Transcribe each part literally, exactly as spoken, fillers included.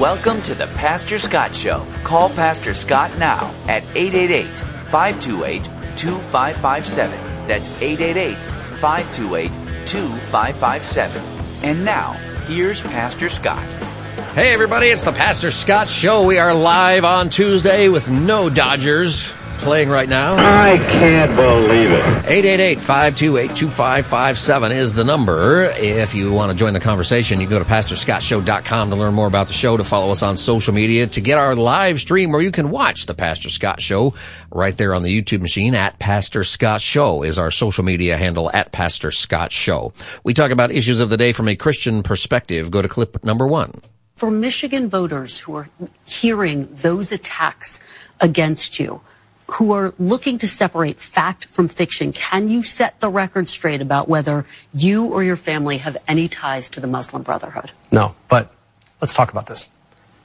Welcome to the Pastor Scott Show. Call Pastor Scott now at eight eight eight, five two eight, two five five seven. That's eight eight eight, five two eight, two five five seven. And now, here's Pastor Scott. Hey everybody, it's the Pastor Scott Show. We are live on Tuesday with no Dodgers playing right now. I can't believe it. eight eight eight, five two eight, two five five seven is the number. If you want to join the conversation, you can go to pastor scott show dot com to learn more about the show, to follow us on social media, to get our live stream where you can watch the Pastor Scott Show right there on the YouTube machine. At Pastor Scott Show is our social media handle, at Pastor Scott Show. We talk about issues of the day from a Christian perspective. Go to clip number one. For Michigan voters who are hearing those attacks against you, who are looking to separate fact from fiction, can you set the record straight about whether you or your family have any ties to the Muslim Brotherhood? No, but let's talk about this.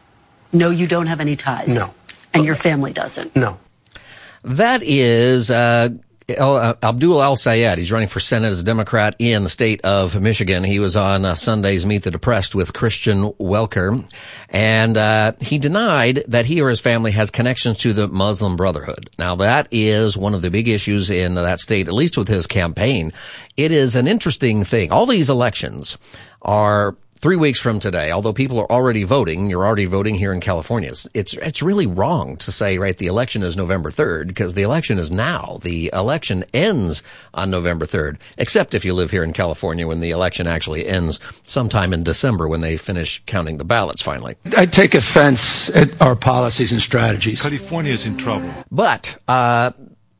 No, you don't have any ties? No. And your family doesn't? No. That is uh, El, uh, Abdul El-Sayed. He's running for Senate as a Democrat in the state of Michigan. He was on uh, Sunday's Meet the Depressed with Christian Welker, and uh, he denied that he or his family has connections to the Muslim Brotherhood. Now, that is one of the big issues in that state, at least with his campaign. It is an interesting thing. All these elections are three weeks from today. Although people are already voting, you're already voting here in California. It's, it's, it's really wrong to say, right, the election is November third, because the election is now. The election ends on November third, except if you live here in California, when the election actually ends sometime in December when they finish counting the ballots finally. I take offense at our policies and strategies. California is in trouble. But, uh,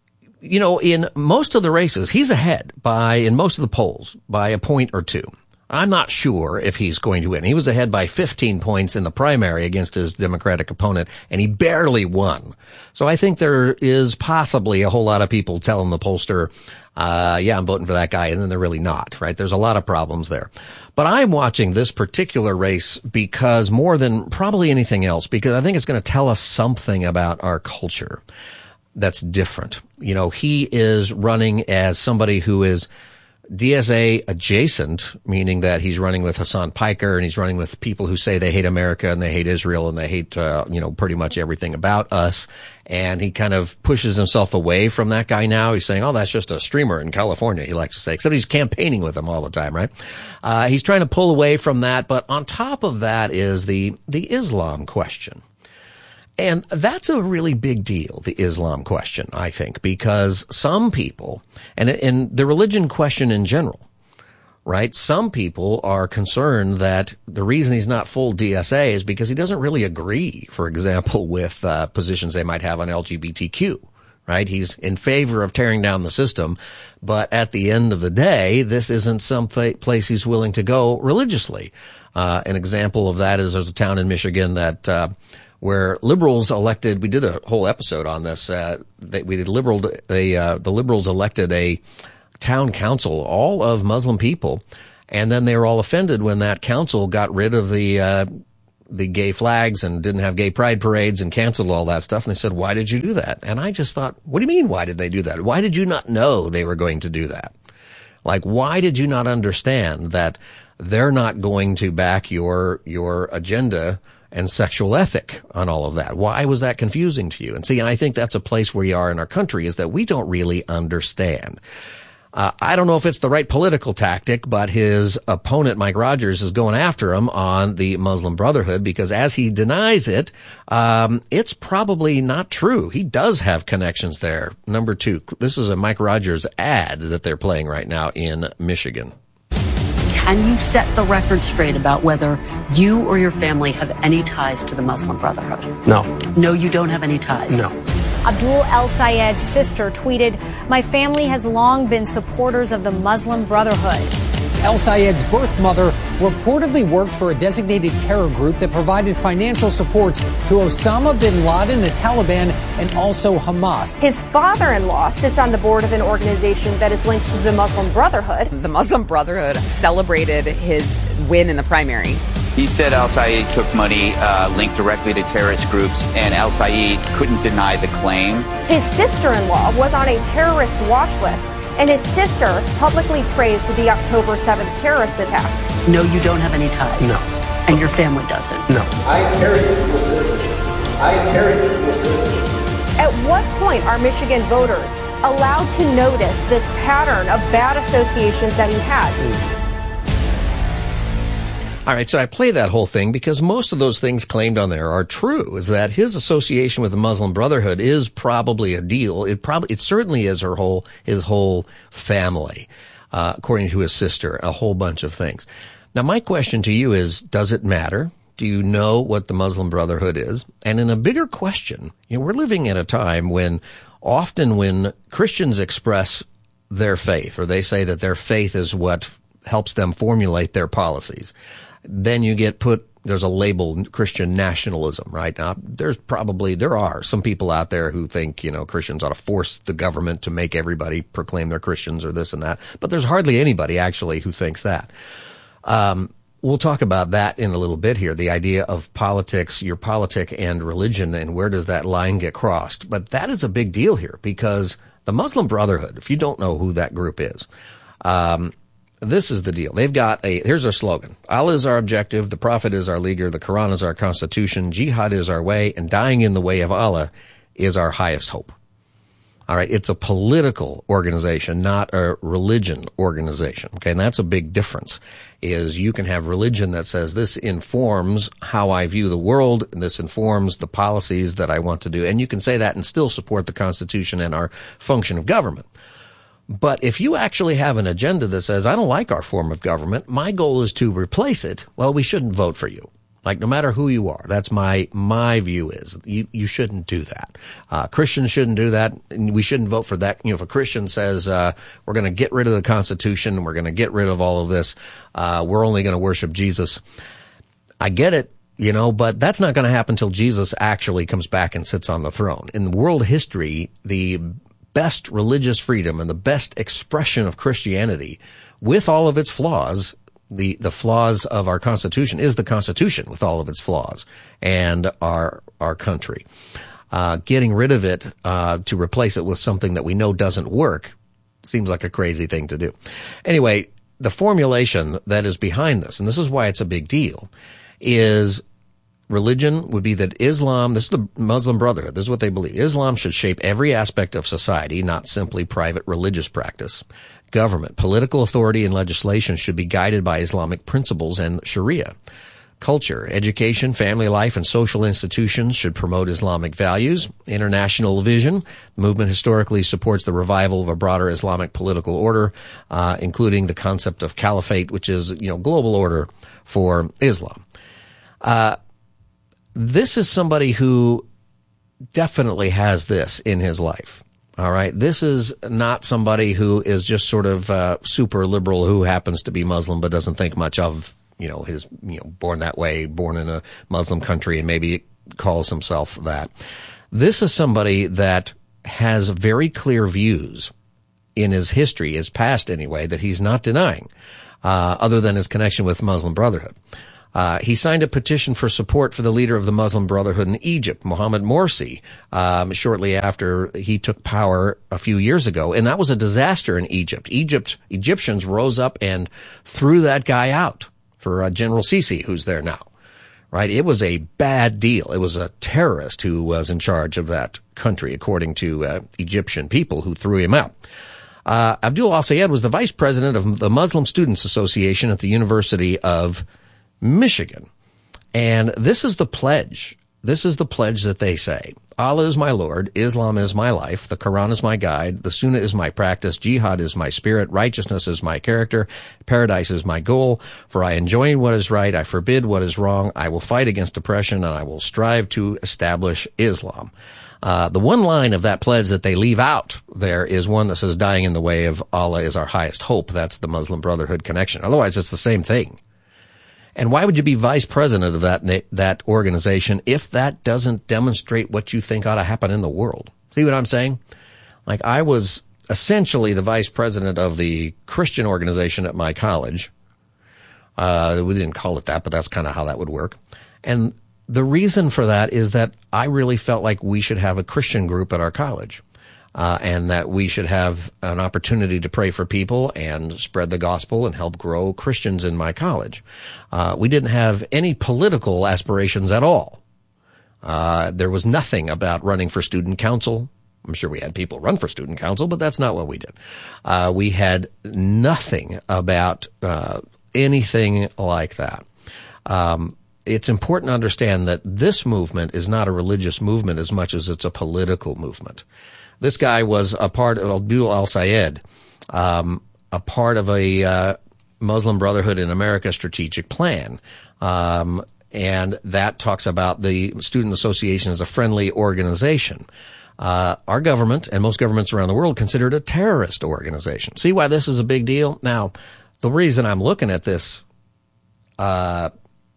you know, in most of the races, he's ahead by, in most of the polls, by a point or two. I'm not sure if he's going to win. He was ahead by fifteen points in the primary against his Democratic opponent, and he barely won. So I think there is possibly a whole lot of people telling the pollster, uh, yeah, I'm voting for that guy, and then they're really not, right? There's a lot of problems there. But I'm watching this particular race because more than probably anything else, because I think it's going to tell us something about our culture that's different. You know, he is running as somebody who is D S A adjacent, meaning that he's running with Hassan Piker, and he's running with people who say they hate America and they hate Israel and they hate, uh, you know, pretty much everything about us. And he kind of pushes himself away from that guy now. He's saying, oh, that's just a streamer in California, he likes to say, except he's campaigning with him all the time, right? Uh, he's trying to pull away from that. But on top of that is the, the Islam question. And that's a really big deal, the Islam question, I think, because some people, and, and the religion question in general, right? Some people are concerned that the reason he's not full D S A is because he doesn't really agree, for example, with uh, positions they might have on L G B T Q, right? He's in favor of tearing down the system, but at the end of the day, this isn't some place he's willing to go religiously. Uh, an example of that is there's a town in Michigan that, uh, where liberals elected, we did a whole episode on this, uh, they, we did liberal, they, uh, the liberals elected a town council, all of Muslim people, and then they were all offended when that council got rid of the, uh, the gay flags and didn't have gay pride parades and canceled all that stuff. And they said, why did you do that? And I just thought, what do you mean, why did they do that? Why did you not know they were going to do that? Like, why did you not understand that they're not going to back your, your agenda and sexual ethic on all of that? Why was that confusing to you? And see, and I think that's a place where you are in our country, is that we don't really understand. Uh, I don't know if it's the right political tactic, but his opponent, Mike Rogers, is going after him on the Muslim Brotherhood because as he denies it, um, it's probably not true. He does have connections there. Number two, this is a Mike Rogers ad that they're playing right now in Michigan. Can you set the record straight about whether you or your family have any ties to the Muslim Brotherhood? No. No, you don't have any ties? No. Abdul El-Sayed's sister tweeted, "My family has long been supporters of the Muslim Brotherhood." El-Sayed's birth mother reportedly worked for a designated terror group that provided financial support to Osama bin Laden, the Taliban, and also Hamas. His father-in-law sits on the board of an organization that is linked to the Muslim Brotherhood. The Muslim Brotherhood celebrated his win in the primary. He said El-Sayed took money uh, linked directly to terrorist groups, and El-Sayed couldn't deny the claim. His sister-in-law was on a terrorist watch list, and his sister publicly praised the October seventh terrorist attack. No, you don't have any ties? No. and your family doesn't? No. I inherit dual citizenship. I inherit dual citizenship. At what point are Michigan voters allowed to notice this pattern of bad associations that he has? All right, so I play that whole thing because most of those things claimed on there are true, is that his association with the Muslim Brotherhood is probably a deal. It probably, it certainly is her whole, his whole family, uh, according to his sister, a whole bunch of things. Now, my question to you is, does it matter? Do you know what the Muslim Brotherhood is? And in a bigger question, you know, we're living at a time when often when Christians express their faith, or they say that their faith is what helps them formulate their policies, then you get put, there's a label, Christian nationalism, right? Now, there's probably, there are some people out there who think, you know, Christians ought to force the government to make everybody proclaim they're Christians or this and that. But there's hardly anybody actually who thinks that. Um, we'll talk about that in a little bit here, the idea of politics, your politic and religion, and where does that line get crossed. But that is a big deal here because the Muslim Brotherhood, if you don't know who that group is, um, this is the deal. They've got a, here's their slogan. Allah is our objective, the Prophet is our leader, the Quran is our constitution, jihad is our way, and dying in the way of Allah is our highest hope. All right, it's a political organization, not a religion organization. Okay, and that's a big difference, is you can have religion that says this informs how I view the world, and this informs the policies that I want to do, and you can say that and still support the Constitution and our function of government. But if you actually have an agenda that says, I don't like our form of government, my goal is to replace it, well, we shouldn't vote for you. Like, no matter who you are, that's my, my view is you, you shouldn't do that. Uh, Christians shouldn't do that. And we shouldn't vote for that. You know, if a Christian says, uh, we're going to get rid of the Constitution, we're going to get rid of all of this, uh, we're only going to worship Jesus. I get it, you know, but that's not going to happen until Jesus actually comes back and sits on the throne. In world history, the best religious freedom and the best expression of Christianity, with all of its flaws, the, the flaws of our Constitution, is the Constitution with all of its flaws, and our, our country. Uh, getting rid of it, uh, to replace it with something that we know doesn't work seems like a crazy thing to do. Anyway, the formulation that is behind this, and this is why it's a big deal, is religion would be that Islam, this is the Muslim Brotherhood, this is what they believe. Islam should shape every aspect of society, not simply private religious practice. Government, political authority, and legislation should be guided by Islamic principles and Sharia. Culture, education, family life, and social institutions should promote Islamic values. International vision, the movement historically supports the revival of a broader Islamic political order, uh, including the concept of caliphate, which is, you know, global order for Islam. Uh, This is somebody who definitely has this in his life. All right. This is not somebody who is just sort of uh, super liberal who happens to be Muslim but doesn't think much of, you know, his, you know, born that way, born in a Muslim country, and maybe calls himself that. This is somebody that has very clear views in his history, his past anyway, that he's not denying, uh, other than his connection with Muslim Brotherhood. Uh, he signed a petition for support for the leader of the Muslim Brotherhood in Egypt, Mohamed Morsi, um, shortly after he took power a few years ago. And that was a disaster in Egypt. Egypt, Egyptians rose up and threw that guy out for uh, General Sisi, who's there now. Right? It was a bad deal. It was a terrorist who was in charge of that country, according to uh, Egyptian people who threw him out. Uh, Abdul Al-Sayed was the vice president of the Muslim Students Association at the University of Michigan. And this is the pledge. This is the pledge that they say. Allah is my Lord. Islam is my life. The Quran is my guide. The Sunnah is my practice. Jihad is my spirit. Righteousness is my character. Paradise is my goal. For I enjoin what is right. I forbid what is wrong. I will fight against oppression, and I will strive to establish Islam. Uh, the one line of that pledge that they leave out there is one that says, dying in the way of Allah is our highest hope. That's the Muslim Brotherhood connection. Otherwise, it's the same thing. And why would you be vice president of that that organization if that doesn't demonstrate what you think ought to happen in the world? See what I'm saying? Like, I was essentially the vice president of the Christian organization at my college. Uh, we didn't call it that, but that's kind of how that would work. And the reason for that is that I really felt like we should have a Christian group at our college. uh, and that we should have an opportunity to pray for people and spread the gospel and help grow Christians in my college. Uh, we didn't have any political aspirations at all. Uh, there was nothing about running for student council. I'm sure we had people run for student council, but that's not what we did. Uh, we had nothing about uh, anything like that. Um, it's important to understand that this movement is not a religious movement as much as it's a political movement. This guy was a part of Abdul al-Sayed, um, a part of a uh, Muslim Brotherhood in America strategic plan. Um, and that talks about the Student Association as a friendly organization. Uh, our government and most governments around the world consider it a terrorist organization. See why this is a big deal? Now, the reason I'm looking at this uh,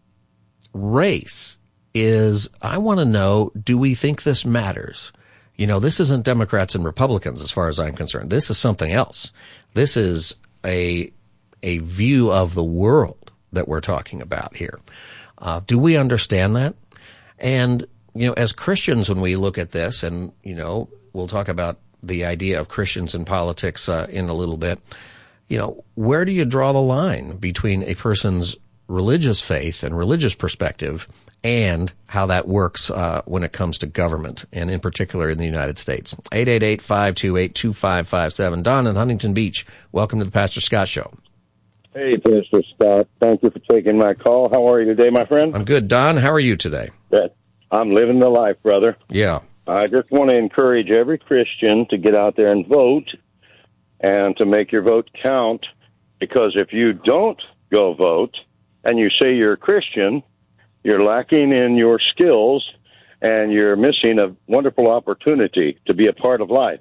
race is I want to know, do we think this matters? You know, this isn't Democrats and Republicans as far as I'm concerned. This is something else. This is a a view of the world that we're talking about here. Uh, do we understand that? And, you know, as Christians, when we look at this, and, you know, we'll talk about the idea of Christians in politics uh, in a little bit, you know, where do you draw the line between a person's religious faith and religious perspective and how that works uh, when it comes to government, and in particular in the United States? eight eight eight, five two eight, two five five seven. Don in Huntington Beach, welcome to the Pastor Scott Show. Hey, Pastor Scott. Thank you for taking my call. How are you today, my friend? I'm good. Don, how are you today? Good. I'm living the life, brother. Yeah. I just want to encourage every Christian to get out there and vote and to make your vote count, because if you don't go vote and you say you're a Christian, you're lacking in your skills and you're missing a wonderful opportunity to be a part of life.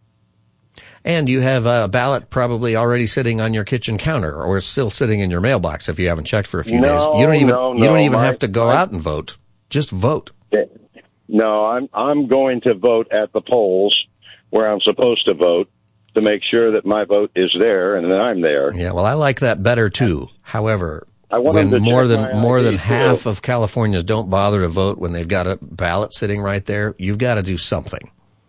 And you have a ballot probably already sitting on your kitchen counter, or still sitting in your mailbox if you haven't checked for a few no, days. You don't even no, you don't no, even my, have to go my, out and vote. Just vote. No, I'm I'm going to vote at the polls where I'm supposed to vote to make sure that my vote is there and that I'm there. Yeah, well, I like that better too. However, I want when them to more check than my more I D than half too. of Californians don't bother to vote when they've got a ballot sitting right there, you've got to do something.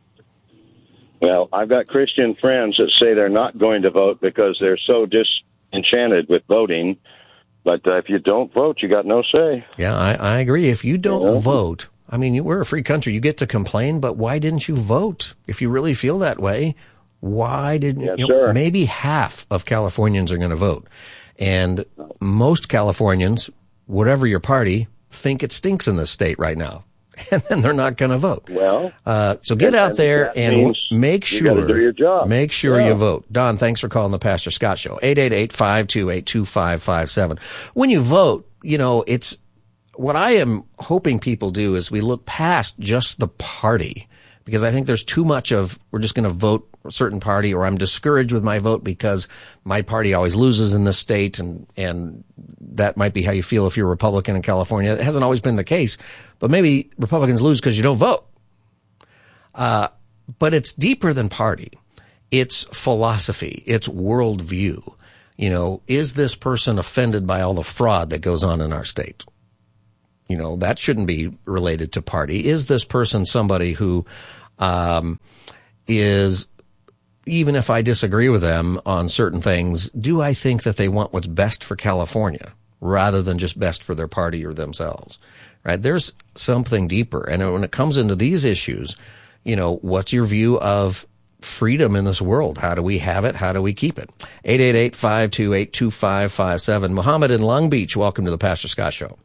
Well, I've got Christian friends that say they're not going to vote because they're so disenchanted with voting. But uh, if you don't vote, you got no say. Yeah, I, I agree. If you don't Yeah. vote, I mean, you, we're a free country. You get to complain, but why didn't you vote? If you really feel that way, why didn't Yes, you? Know, sir. maybe half of Californians are going to vote, and most Californians, whatever your party, think it stinks in this state right now, and then they're not going to vote. Well, uh, so get that- out there that and means make you sure gotta do your job. make sure Yeah. you vote. Don, thanks for calling the Pastor Scott Show. eight eight eight, five two eight, two five five seven. When you vote, you know, it's what I am hoping people do is we look past just the party, because I think there's too much of we're just going to vote a certain party, or I'm discouraged with my vote because my party always loses in this state, and and that might be how you feel if you're a Republican in California. It hasn't always been the case, but maybe Republicans lose because you don't vote. Uh, but it's deeper than party. It's philosophy. It's worldview. You know, is this person offended by all the fraud that goes on in our state? You know, that shouldn't be related to party. Is this person somebody who um, is, even if I disagree with them on certain things, do I think that they want what's best for California rather than just best for their party or themselves? Right? There's something deeper. And when it comes into these issues, you know, what's your view of freedom in this world? How do we have it? How do we keep it? eight eight eight, five two eight, two five five seven. Muhammad in Long Beach, welcome to the Pastor Scott Show.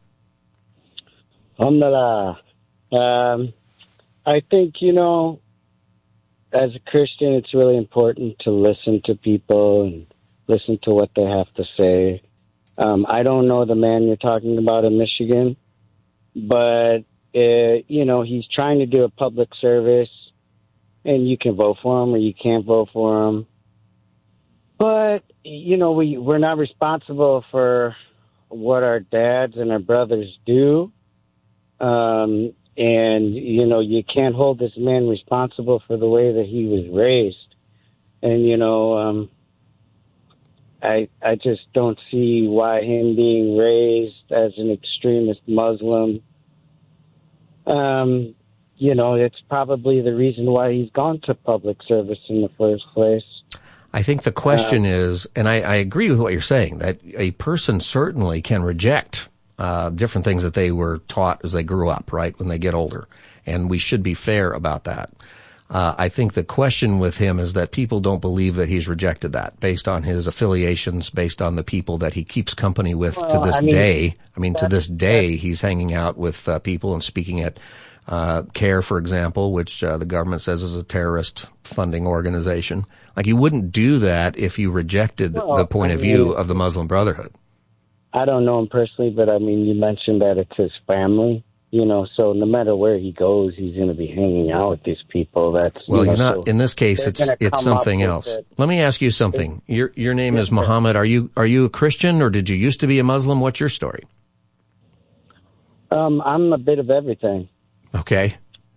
Alhamdulillah. Um, I think, you know, as a Christian, it's really important to listen to people and listen to what they have to say. Um, I don't know the man you're talking about in Michigan, but, uh, you know, he's trying to do a public service, and you can vote for him or you can't vote for him. But, you know, we, we're not responsible for what our dads and our brothers do. Um, and, you know, you can't hold this man responsible for the way that he was raised. And, you know, um, I I just don't see why him being raised as an extremist Muslim, um, you know, it's probably the reason why he's gone to public service in the first place. I think the question uh, is, and I, I agree with what you're saying, that a person certainly can reject uh, different things that they were taught as they grew up, right, when they get older. And we should be fair about that. Uh, I think the question with him is that people don't believe that he's rejected that based on his affiliations, based on the people that he keeps company with well, to this I mean, day. I mean, to this day, he's hanging out with uh, people and speaking at uh, CARE, for example, which uh, the government says is a terrorist funding organization. Like, you wouldn't do that if you rejected well, the point I of view mean, of the Muslim Brotherhood. I don't know him personally, but I mean, you mentioned that it's his family, you know, so no matter where he goes, he's going to be hanging out with these people. That's well, you he's know, not. So in this case, it's it's something else. It. Let me ask you something. Your your name is Muhammad. Are you are you a Christian, or did you used to be a Muslim? What's your story? Um, I'm a bit of everything. Okay,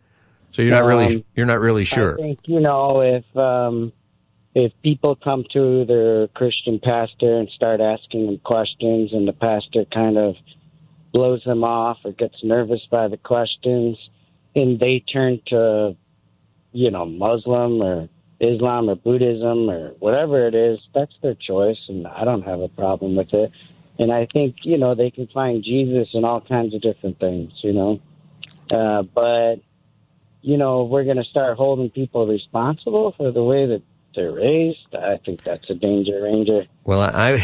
so you're not um, really you're not really sure. I think you know if. Um, If people come to their Christian pastor and start asking them questions and the pastor kind of blows them off or gets nervous by the questions and they turn to, you know, Muslim or Islam or Buddhism or whatever it is, that's their choice, and I don't have a problem with it. And I think, you know, they can find Jesus in all kinds of different things, you know. Uh, but, you know, we're going to start holding people responsible for the way that they're raised. I think that's a danger ranger. Well, I,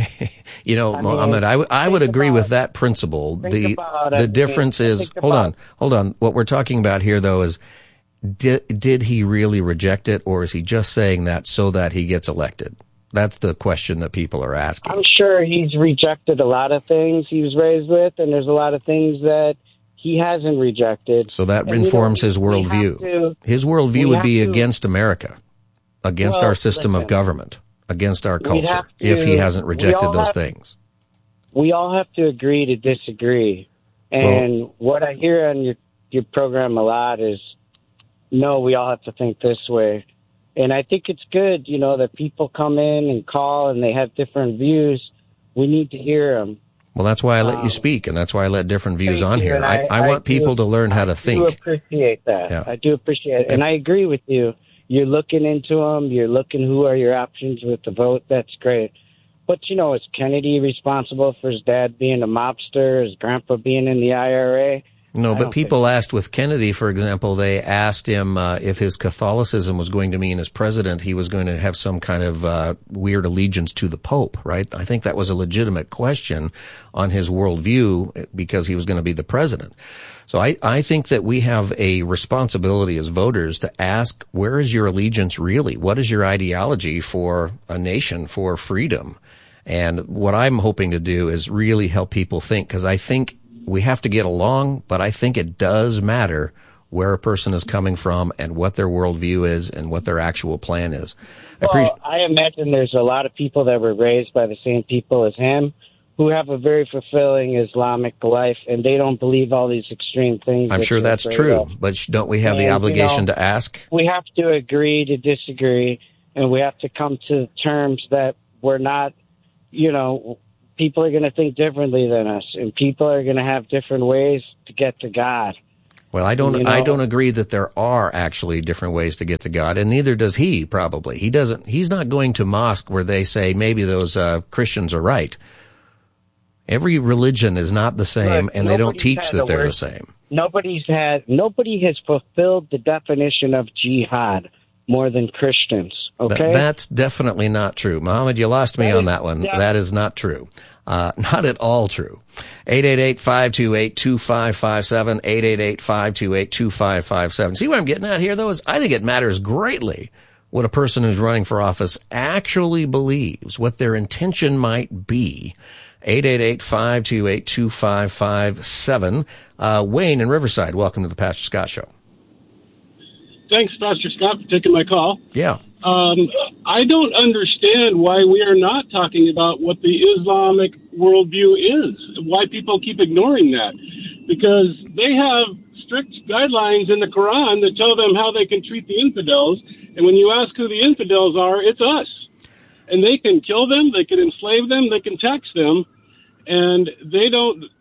you know, I mean, Mohammed, I, I would agree about, with that principle. The the difference mean, is, hold on, hold on. What we're talking about here, though, is did, did he really reject it, or is he just saying that so that he gets elected? That's the question that people are asking. I'm sure he's rejected a lot of things he was raised with, and there's a lot of things that he hasn't rejected. So that and, informs you know, his worldview. To, his worldview would be to, against America. Against well, our system listen, of government, against our culture, to, if he hasn't rejected those have, things. We all have to agree to disagree. And well, what I hear on your, your program a lot is, no, we all have to think this way. And I think it's good, you know, that people come in and call and they have different views. We need to hear them. Well, that's why I let um, you speak, and that's why I let different views on here. I, I, I want I people do, to learn how to think. I do appreciate that. Yeah. I do appreciate it. And I agree with you. You're looking into them. You're looking who are your options with the vote. That's great. But, you know, is Kennedy responsible for his dad being a mobster, his grandpa being in the I R A? No, but people asked with Kennedy, for example, they asked him uh, if his Catholicism was going to mean as president he was going to have some kind of uh, weird allegiance to the Pope, right? I think that was a legitimate question on his worldview because he was going to be the president. So I, I think that we have a responsibility as voters to ask, where is your allegiance really? What is your ideology for a nation, for freedom? And what I'm hoping to do is really help people think, because I think we have to get along, but I think it does matter where a person is coming from and what their worldview is and what their actual plan is. Well, I, appreci- I imagine there's a lot of people that were raised by the same people as him who have a very fulfilling Islamic life, and they don't believe all these extreme things. I'm that sure that's true, of. But don't we have and, the obligation you know, to ask? We have to agree to disagree, and we have to come to terms that we're not, you know, people are going to think differently than us, and people are going to have different ways to get to God. Well, I don't. You know? I don't agree that there are actually different ways to get to God, and neither does he. Probably he doesn't. He's not going to mosque where they say maybe those uh, Christians are right. Every religion is not the same, Look, and they don't teach that they're word. the same. Nobody's had. Nobody has fulfilled the definition of jihad more than Christians. Okay, Th- that's definitely not true, Muhammad. You lost me that on that one. Def- that is not true. Uh, not at all true. eight eight eight, five two eight, two five five seven, eight eight eight, five two eight, two five five seven. See what I'm getting at here, though, is I think it matters greatly what a person who's running for office actually believes, what their intention might be. eight eight eight, five two eight, two five five seven. Uh, Wayne in Riverside, welcome to the Pastor Scott Show. Thanks, Pastor Scott, for taking my call. Yeah. Um, I don't understand why we are not talking about what the Islamic worldview is, why people keep ignoring that. Because they have strict guidelines in the Quran that tell them how they can treat the infidels. And when you ask who the infidels are, it's us. And they can kill them, they can enslave them, they can tax them. And they don't,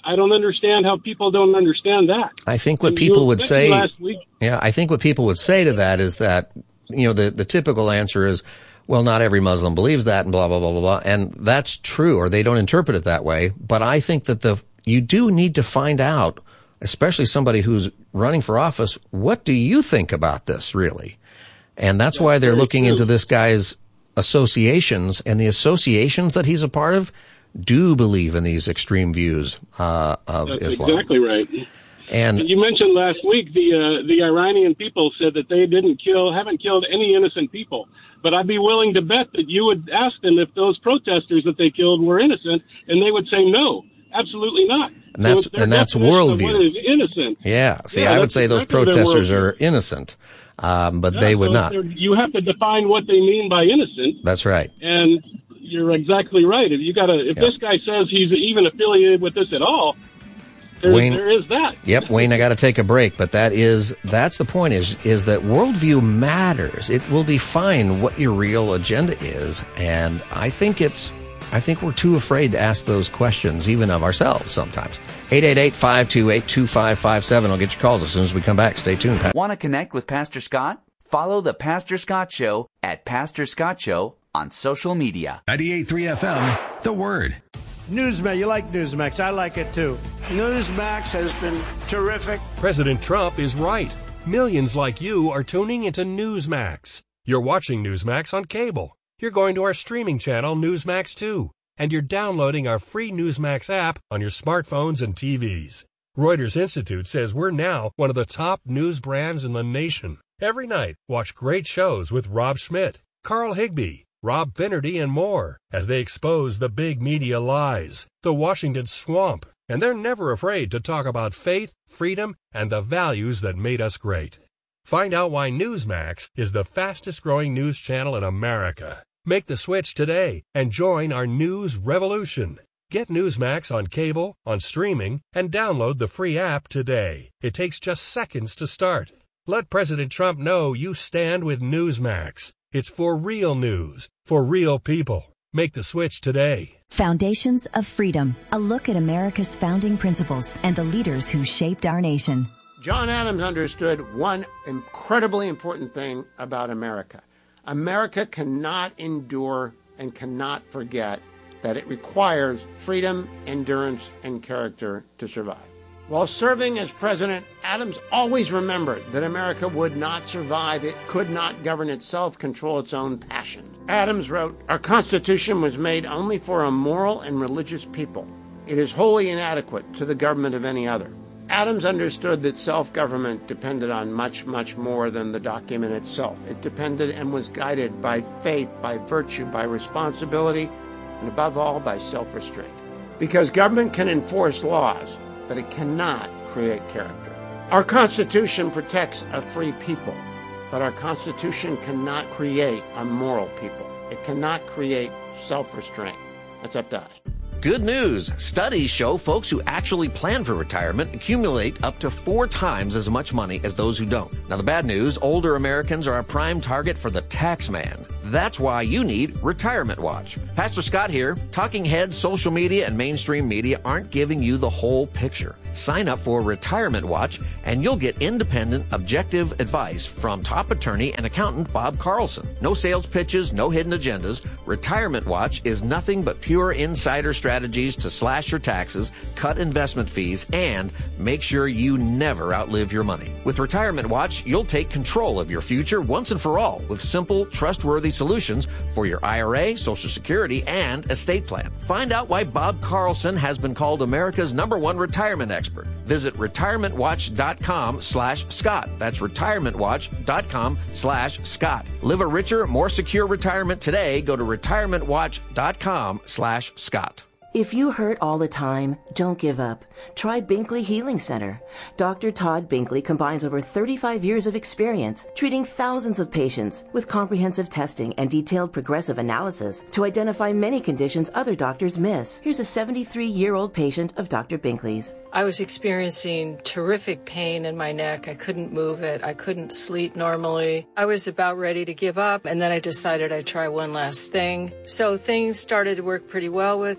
I don't understand how people don't understand that. I think what And people you would said say, last week, yeah, I think what people would say to that is that, you know, the, the typical answer is, well, not every Muslim believes that and blah, blah, blah, blah, blah. And that's true, or they don't interpret it that way. But I think that the, you do need to find out, especially somebody who's running for office, what do you think about this really? And that's, that's why they're looking true. into this guy's associations, and the associations that he's a part of do believe in these extreme views uh, of That's Islam. Exactly right. And, and you mentioned last week the uh, the Iranian people said that they didn't kill, haven't killed any innocent people. But I'd be willing to bet that you would ask them if those protesters that they killed were innocent, and they would say no, absolutely not. And that's so and that's worldview. What is innocent? Yeah. See, yeah, I would say those exactly protesters are innocent, um, but yeah, they would so not. You have to define what they mean by innocent. That's right. And you're exactly right. If you got to, if yeah. this guy says he's even affiliated with this at all, there, Wayne, there is that. Yep, Wayne, I got to take a break, but that is that's the point. Is is that worldview matters? It will define what your real agenda is, and I think it's. I think we're too afraid to ask those questions, even of ourselves sometimes. eight eight eight, five two eight, two five five seven. I'll get your calls as soon as we come back. Stay tuned. Want to connect with Pastor Scott? Follow the Pastor Scott Show at Pastor Scott Show on social media. ninety-eight point three F M, The Word. Newsmax, you like Newsmax. I like it too. Newsmax has been terrific. President Trump is right. Millions like you are tuning into Newsmax. You're watching Newsmax on cable. You're going to our streaming channel, Newsmax two, and you're downloading our free Newsmax app on your smartphones and T Vs. Reuters Institute says we're now one of the top news brands in the nation. Every night, watch great shows with Rob Schmidt, Carl Higbie, Rob Finnerty, and more as they expose the big media lies, the Washington swamp, and they're never afraid to talk about faith, freedom, and the values that made us great. Find out why Newsmax is the fastest-growing news channel in America. Make the switch today and join our news revolution. Get Newsmax on cable, on streaming, and download the free app today. It takes just seconds to start. Let President Trump know you stand with Newsmax. It's for real news, for real people. Make the switch today. Foundations of Freedom, a look at America's founding principles and the leaders who shaped our nation. John Adams understood one incredibly important thing about America. America cannot endure and cannot forget that it requires freedom, endurance, and character to survive. While serving as president, Adams always remembered that America would not survive. It could not govern itself, control its own passions. Adams wrote, "Our Constitution was made only for a moral and religious people. It is wholly inadequate to the government of any other." Adams understood that self-government depended on much, much more than the document itself. It depended and was guided by faith, by virtue, by responsibility, and above all, by self-restraint. Because government can enforce laws, but it cannot create character. Our Constitution protects a free people, but our Constitution cannot create a moral people. It cannot create self-restraint. That's up to us. Good news. Studies show folks who actually plan for retirement accumulate up to four times as much money as those who don't. Now, the bad news, older Americans are a prime target for the tax man. That's why you need Retirement Watch. Pastor Scott here. Talking heads, social media, and mainstream media aren't giving you the whole picture. Sign up for Retirement Watch, and you'll get independent, objective advice from top attorney and accountant Bob Carlson. No sales pitches, no hidden agendas. Retirement Watch is nothing but pure insider strategies to slash your taxes, cut investment fees, and make sure you never outlive your money. With Retirement Watch, you'll take control of your future once and for all with simple, trustworthy solutions for your I R A, Social Security, and estate plan. Find out why Bob Carlson has been called America's number one retirement expert. Visit retirementwatch.com slash Scott. That's retirementwatch.com slash Scott. Live a richer, more secure retirement today. Go to retirementwatch.com slash Scott. If you hurt all the time, don't give up. Try Binkley Healing Center. Doctor Todd Binkley combines over thirty-five years of experience treating thousands of patients with comprehensive testing and detailed progressive analysis to identify many conditions other doctors miss. Here's a seventy-three-year-old patient of Doctor Binkley's. I was experiencing terrific pain in my neck. I couldn't move it. I couldn't sleep normally. I was about ready to give up, and then I decided I'd try one last thing. So things started to work pretty well with Doctor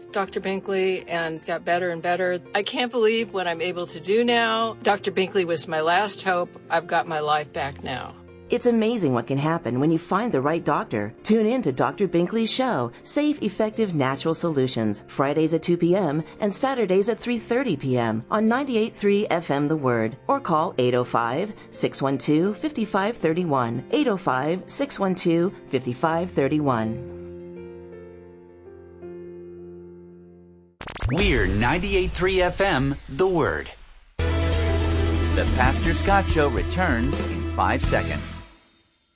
Binkley and got better and better. I can't believe what I'm able to do now. Doctor Binkley was my last hope. I've got my life back now. It's amazing what can happen when you find the right doctor. Tune in to Doctor Binkley's show, Safe, Effective, Natural Solutions, Fridays at two p.m. and Saturdays at three thirty p.m. on ninety-eight point three F M The Word, or call eight oh five, six one two, five five three one, eight oh five, six one two, five five three one. We're ninety-eight point three F M, The Word. The Pastor Scott Show returns in five seconds.